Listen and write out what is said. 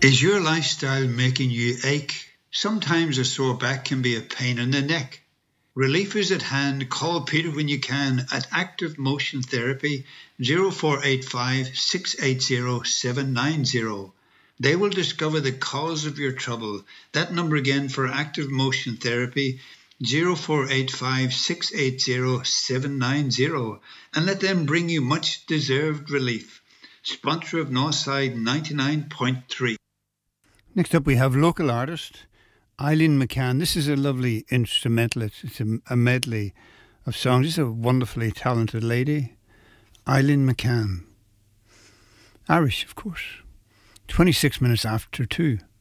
Is your lifestyle making you ache? Sometimes a sore back can be a pain in the neck. Relief is at hand. Call Peter when you can at Active Motion Therapy 0485 680 790. They will discover the cause of your trouble. That number again for Active Motion Therapy 0485 680 790, and let them bring you much deserved relief. Sponsor of Northside 99.3. Next up we have local artist Eileen McCann. This is a lovely instrumental. It's a medley of songs. She's a wonderfully talented lady. Eileen McCann. Irish, of course. 26 minutes after 2.